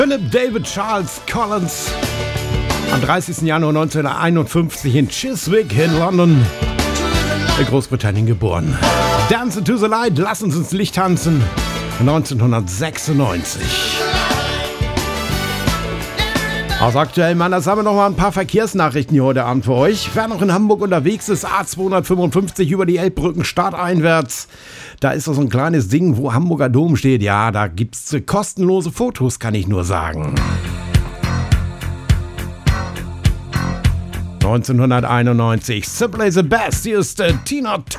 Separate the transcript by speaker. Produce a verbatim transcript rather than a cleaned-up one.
Speaker 1: Philip David Charles Collins, am dreißigsten Januar neunzehnhunderteinundfünfzig in Chiswick in London, in Großbritannien geboren. Dance to the Light, lass uns ins Licht tanzen, neunzehnhundertsechsundneunzig. Aus aktuellem Anlass haben wir noch mal ein paar Verkehrsnachrichten hier heute Abend für euch. Wer noch in Hamburg unterwegs ist, A zweihundertfünfundfünfzig über die Elbbrücken stadteinwärts. Da ist doch so ein kleines Ding, wo Hamburger Dom steht. Ja, da gibt's kostenlose Fotos, kann ich nur sagen. neunzehnhunderteinundneunzig, Simply the Best, hier ist äh, Tina Turner.